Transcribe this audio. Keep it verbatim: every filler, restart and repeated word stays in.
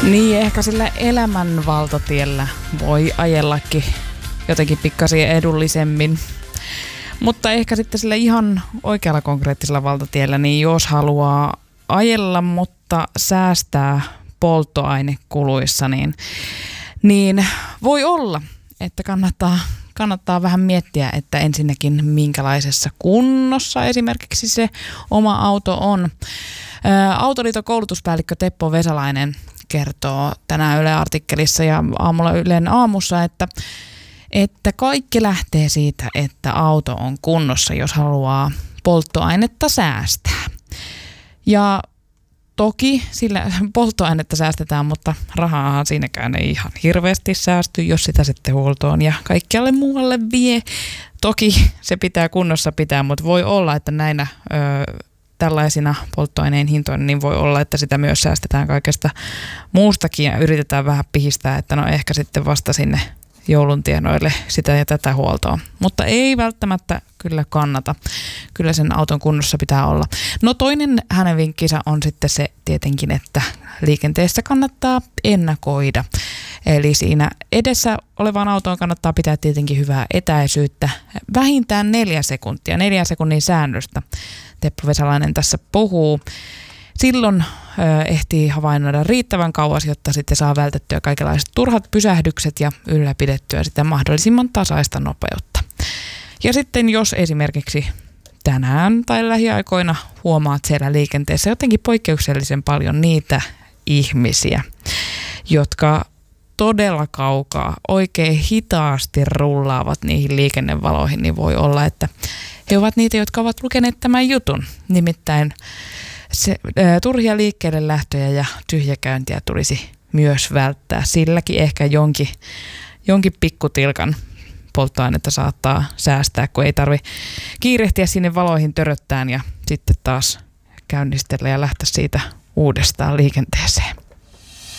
Niin, ehkä sillä elämän valtatiellä voi ajellakin jotenkin pikkasen edullisemmin. Mutta ehkä sitten sillä ihan oikealla konkreettisella valtatiellä, niin jos haluaa ajella, mutta säästää polttoainekuluissa, niin, niin voi olla, että kannattaa, kannattaa vähän miettiä, että ensinnäkin minkälaisessa kunnossa esimerkiksi se oma auto on. Ää, Autoliiton koulutuspäällikkö Teppo Vesalainen kertoo tänään Yle artikkelissa ja aamulla Ylen aamussa, että että kaikki lähtee siitä, että auto on kunnossa, jos haluaa polttoainetta säästää. Ja toki sillä polttoainetta säästetään, mutta rahaahan siinäkään ei ihan hirveästi säästy, jos sitä sitten huoltoon ja kaikkialle muualle vie. Toki se pitää kunnossa pitää, mutta voi olla, että näinä ö, tällaisina polttoaineen hintoina, niin voi olla, että sitä myös säästetään kaikesta muustakin ja yritetään vähän pihistää, että no ehkä sitten vasta sinne joulun tienoille sitä ja tätä huoltoa. Mutta ei välttämättä kyllä kannata. Kyllä sen auton kunnossa pitää olla. No toinen hänen vinkkinsä on sitten se tietenkin, että liikenteessä kannattaa ennakoida. Eli siinä edessä olevaan autoon kannattaa pitää tietenkin hyvää etäisyyttä. Vähintään neljä sekuntia, neljä sekunnin säännöstä. Teppo Vesalainen tässä puhuu. Silloin ö, ehtii havainnoida riittävän kauas, jotta sitten saa vältettyä kaikenlaiset turhat pysähdykset ja ylläpidettyä sitä mahdollisimman tasaista nopeutta. Ja sitten jos esimerkiksi tänään tai lähiaikoina huomaat siellä liikenteessä jotenkin poikkeuksellisen paljon niitä ihmisiä, jotka todella kaukaa oikein hitaasti rullaavat niihin liikennevaloihin, niin voi olla, että he ovat niitä, jotka ovat lukeneet tämän jutun. Nimittäin Se, ä, turhia liikkeelle lähtöjä ja tyhjäkäyntiä tulisi myös välttää. Silläkin ehkä jonkin, jonkin pikkutilkan polttoainetta saattaa säästää, kun ei tarvitse kiirehtiä sinne valoihin töröttään ja sitten taas käynnistellä ja lähteä siitä uudestaan liikenteeseen.